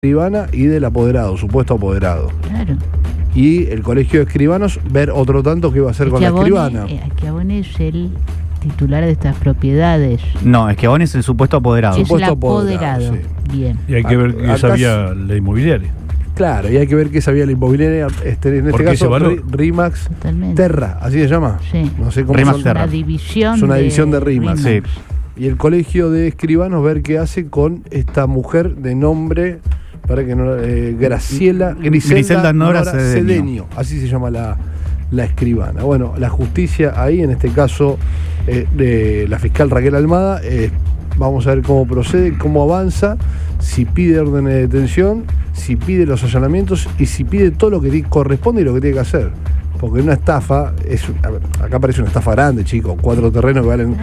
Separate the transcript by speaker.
Speaker 1: escribana y del apoderado, supuesto apoderado.
Speaker 2: Claro.
Speaker 1: Y el colegio de escribanos, ver otro tanto que va a hacer con la escribana.
Speaker 2: Schiavone es el titular de estas propiedades.
Speaker 3: No, Schiavone es el supuesto apoderado.
Speaker 2: Es el
Speaker 1: Supuesto
Speaker 2: apoderado.
Speaker 1: apoderado,
Speaker 2: Bien.
Speaker 4: Y hay que ver qué sabía la inmobiliaria.
Speaker 1: Claro, y hay que ver qué sabía la inmobiliaria, en este caso RIMAX
Speaker 2: Totalmente.
Speaker 1: Terra, así se llama.
Speaker 2: Sí.
Speaker 1: No sé cómo
Speaker 3: RIMAX
Speaker 1: son.
Speaker 3: Terra.
Speaker 1: Es una división de RIMAX.
Speaker 3: Sí.
Speaker 1: Y el colegio de escribanos, ver qué hace con esta mujer de nombre, para que no, Griselda Nora Cedeño, así se llama la escribana. Bueno, la justicia ahí, en este caso de la fiscal Raquel Almada, vamos a ver cómo procede, cómo avanza, si pide órdenes de detención, si pide los allanamientos y si pide todo lo que corresponde y lo que tiene que hacer. Porque una estafa, acá parece una estafa grande, chicos, 4 terrenos que valen